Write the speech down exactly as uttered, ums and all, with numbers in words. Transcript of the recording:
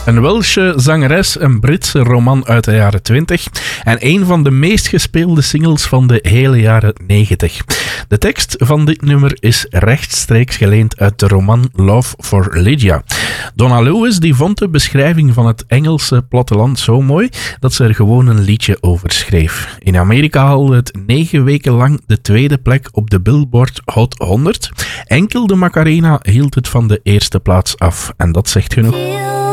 Een Welsche zangeres, een Britse roman uit de jaren twintig en een van de meest gespeelde singles van de hele jaren negentig. De tekst van dit nummer is rechtstreeks geleend uit de roman Love for Lydia. Donna Lewis die vond de beschrijving van het Engelse platteland zo mooi dat ze er gewoon een liedje over schreef. In Amerika haalde het negen weken lang de tweede plek op de Billboard Hot honderd. Enkel de Macarena hield het van de eerste plaats af en dat zegt genoeg.